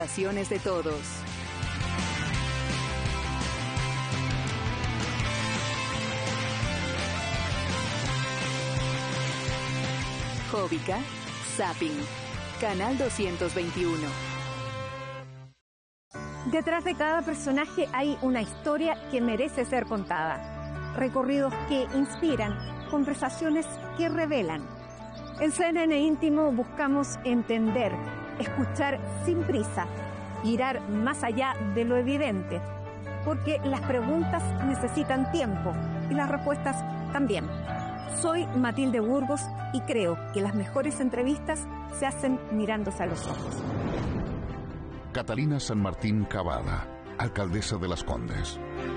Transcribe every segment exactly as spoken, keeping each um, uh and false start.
de todos. Jóbica, Zapping, Canal doscientos veintiuno. Detrás de cada personaje hay una historia que merece ser contada. Recorridos que inspiran, conversaciones que revelan. En C N N Íntimo buscamos entender, escuchar sin prisa, mirar más allá de lo evidente, porque las preguntas necesitan tiempo y las respuestas también. Soy Matilde Burgos y creo que las mejores entrevistas se hacen mirándose a los ojos. Catalina San Martín Cavada, alcaldesa de Las Condes.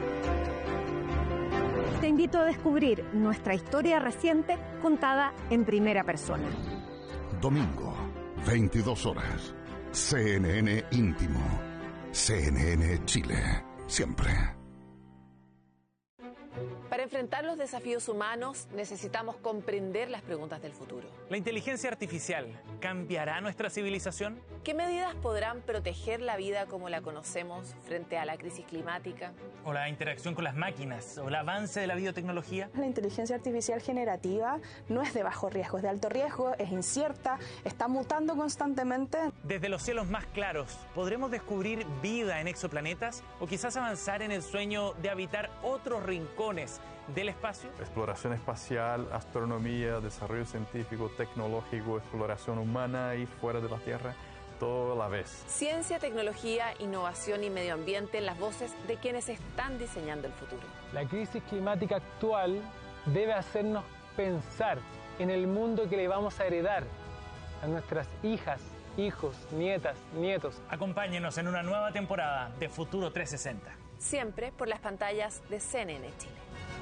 Te invito a descubrir nuestra historia reciente contada en primera persona. Domingo, veintidós horas. C N N Íntimo. C N N Chile. Siempre. Para enfrentar los desafíos humanos necesitamos comprender las preguntas del futuro. ¿La inteligencia artificial cambiará nuestra civilización? ¿Qué medidas podrán proteger la vida como la conocemos frente a la crisis climática? ¿O la interacción con las máquinas? ¿O el avance de la biotecnología? La inteligencia artificial generativa no es de bajo riesgo, es de alto riesgo, es incierta, está mutando constantemente. Desde los cielos más claros, ¿podremos descubrir vida en exoplanetas? ¿O quizás avanzar en el sueño de habitar otros rincones del espacio? Exploración espacial, astronomía, desarrollo científico, tecnológico, exploración humana y fuera de la Tierra, todo a la vez. Ciencia, tecnología, innovación y medio ambiente en las voces de quienes están diseñando el futuro. La crisis climática actual debe hacernos pensar en el mundo que le vamos a heredar a nuestras hijas, hijos, nietas, nietos. Acompáñenos en una nueva temporada de Futuro trescientos sesenta. Siempre por las pantallas de C N N Chile.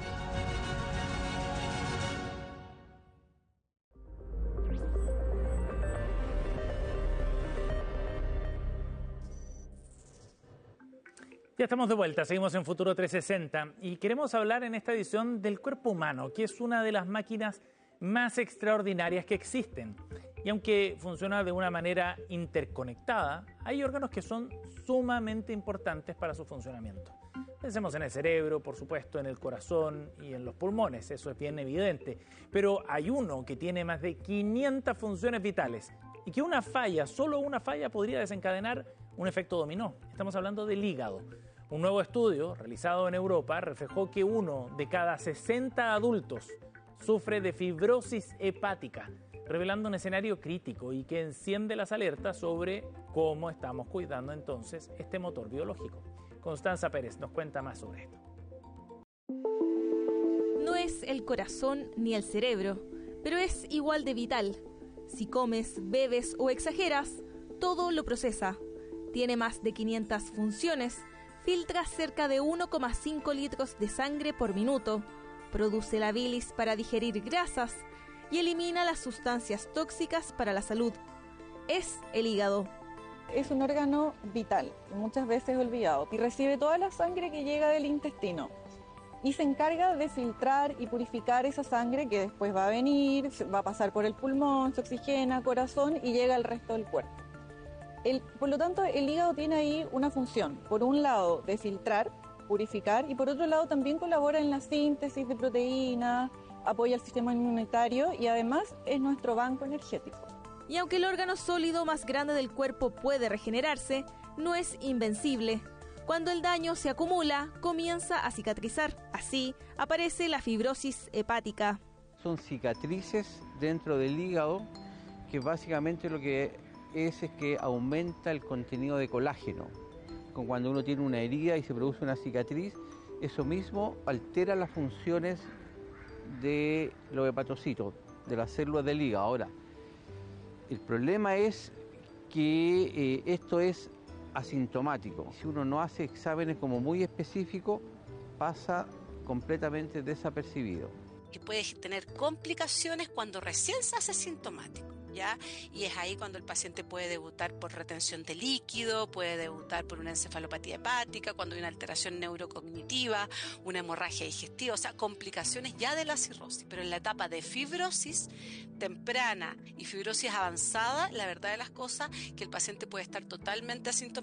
Ya estamos de vuelta, seguimos en Futuro trescientos sesenta y queremos hablar en esta edición del cuerpo humano, que es una de las máquinas más extraordinarias que existen. Y aunque funciona de una manera interconectada, hay órganos que son sumamente importantes para su funcionamiento. Pensemos en el cerebro, por supuesto, en el corazón y en los pulmones, eso es bien evidente. Pero hay uno que tiene más de quinientas funciones vitales y que una falla, solo una falla, podría desencadenar un efecto dominó. Estamos hablando del hígado. Un nuevo estudio realizado en Europa reflejó que uno de cada sesenta adultos sufre de fibrosis hepática, revelando un escenario crítico y que enciende las alertas sobre cómo estamos cuidando entonces este motor biológico. Constanza Pérez nos cuenta más sobre esto. No es el corazón ni el cerebro, pero es igual de vital. Si comes, bebes o exageras, todo lo procesa. Tiene más de quinientas funciones, filtra cerca de uno coma cinco litros de sangre por minuto, produce la bilis para digerir grasas y elimina las sustancias tóxicas para la salud. Es el hígado. Es un órgano vital, muchas veces olvidado, y recibe toda la sangre que llega del intestino. Y se encarga de filtrar y purificar esa sangre que después va a venir, va a pasar por el pulmón, se oxigena, corazón y llega al resto del cuerpo. El, por lo tanto, el hígado tiene ahí una función, por un lado de filtrar, purificar, y por otro lado también colabora en la síntesis de proteínas, apoya el sistema inmunitario y además es nuestro banco energético. Y aunque el órgano sólido más grande del cuerpo puede regenerarse, no es invencible. Cuando el daño se acumula, comienza a cicatrizar. Así aparece la fibrosis hepática. Son cicatrices dentro del hígado que básicamente lo que es es que aumenta el contenido de colágeno. Cuando uno tiene una herida y se produce una cicatriz, eso mismo altera las funciones de los hepatocitos, de las células del hígado. Ahora, el problema es que eh, esto es asintomático. Si uno no hace exámenes como muy específicos, pasa completamente desapercibido. Y puede tener complicaciones cuando recién se hace sintomático. ¿ya? Y es ahí cuando el paciente puede debutar por retención de líquido, puede debutar por una encefalopatía hepática, cuando hay una alteración neurocognitiva, una hemorragia digestiva, o sea, complicaciones ya de la cirrosis. Pero en la etapa de fibrosis temprana y fibrosis avanzada, la verdad de las cosas que el paciente puede estar totalmente asintomático